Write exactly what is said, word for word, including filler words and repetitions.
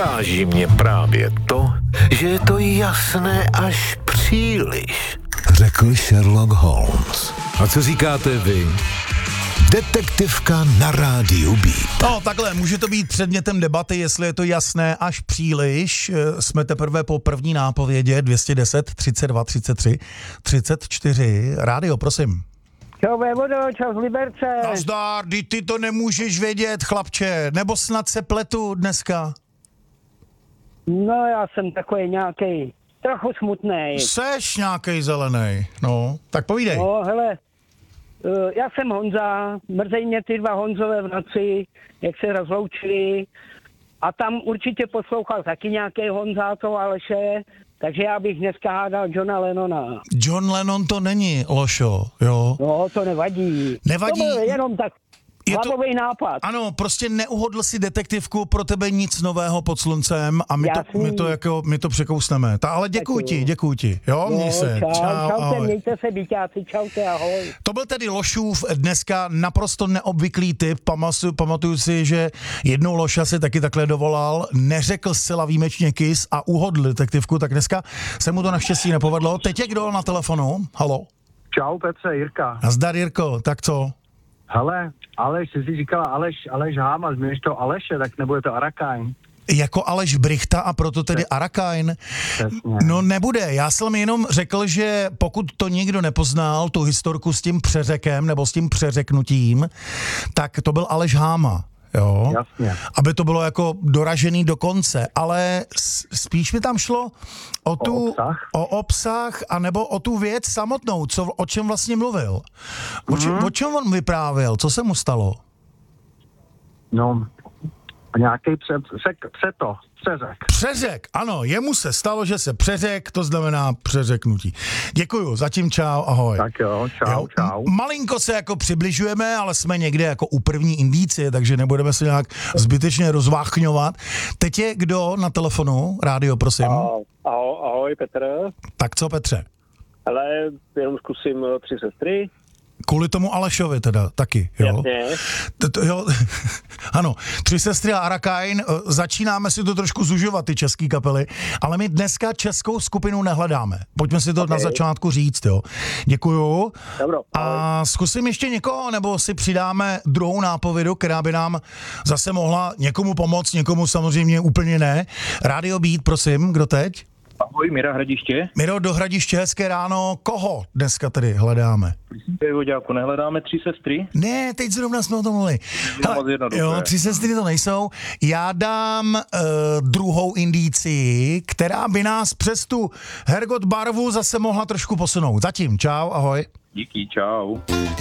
Uráží mě právě to, že je to jasné až příliš, řekl Sherlock Holmes. A co říkáte vy? Detektivka na rádiu Beat. No takhle, může to být předmětem debaty, jestli je to jasné až příliš. Jsme teprve po první nápovědě dvě stě deset, třicet dva, třicet tři, třicet čtyři. Rádio, prosím. Čau vévodo, čau z Liberce. Nazdar, ty, ty to nemůžeš vědět, chlapče, nebo snad se pletu dneska? No já jsem takový nějaký trochu smutnej. Seš nějakej zelenej, no, tak povídej. No hele, já jsem Honza, mrzej mě ty dva Honzové v noci, jak se rozloučili. A tam určitě poslouchal taky nějaký Honza, to Aleše, takže já bych dneska hádal Johna Lennona. John Lennon to není, Lošo, jo? No, to nevadí. Nevadí. To byl jenom tak hlavový to nápad. Ano, prostě neuhodl si detektivku, pro tebe nic nového pod sluncem a my, to, my, to, jako, my to překousneme. Ta, ale děkuji ti, děkuji ti. Jo, no, měj se. Čau, čau, čaute, ahoj. mějte se, byťáci, čaute, ahoj. To byl tedy Lošův dneska naprosto neobvyklý typ. Pamatuju, pamatuju si, že jednou Loša si taky takhle dovolal, neřekl zcela výjimečně kys a uhodl detektivku, tak dneska se mu to naštěstí nepovedlo. Teď je kdo na telefonu? Halo? Čau Petře, Jirka. Nazdar, Jirko, tak co? Hele, Aleš, jsi si říkala Aleš, Aleš Háma, změníš to Aleše, tak nebude to Arakain. Jako Aleš Brichta a proto tedy Arakain. No nebude, já jsem jenom řekl, že pokud to někdo nepoznal, tu historku s tím přeřekem nebo s tím přeřeknutím, tak to byl Aleš Háma. Jo, jasně. Aby to bylo jako doražený do konce, ale spíš mi tam šlo o tu o obsah, o obsah anebo o tu věc samotnou, co, o čem vlastně mluvil. O, či, mm-hmm. o čem on vyprávěl, co se mu stalo? No, nějaký před, před, přeto, přeřek. Přeřek, ano, jemu se stalo, že se přeřek, to znamená přeřeknutí. Děkuju, zatím čau, ahoj. Tak jo, čau, jo, čau. Malinko se jako přibližujeme, ale jsme někde jako u první indície, takže nebudeme se nějak zbytečně rozváchňovat. Teď je kdo na telefonu? Rádio, prosím. Ahoj, ahoj Petr. Tak co, Petře? Hele, jenom zkusím Tři sestry. Kvůli tomu Alešovi teda taky, jo? Jasně. To, to, jo. Ano, Tři sestry a Arakain, začínáme si to trošku zužovat, ty český kapely, ale my dneska českou skupinu nehledáme. Pojďme si to okay. na začátku říct, jo. Děkuju. Dobro, a zkusím ještě někoho, nebo si přidáme druhou nápovědu, která by nám zase mohla někomu pomoct, někomu samozřejmě úplně ne. Rádio Beat, prosím, kdo teď? Ahoj, Mira Hradiště. Miro do Hradiště, hezké ráno. Koho dneska tedy hledáme? Voďáku, nehledáme Tři sestry? Ne, teď zrovna jsme o tom mluvili. Jo, Tři sestry to nejsou. Já dám uh, druhou indícii, která by nás přes tu Hergot barvu zase mohla trošku posunout. Zatím, čau, ahoj. Díky, čau.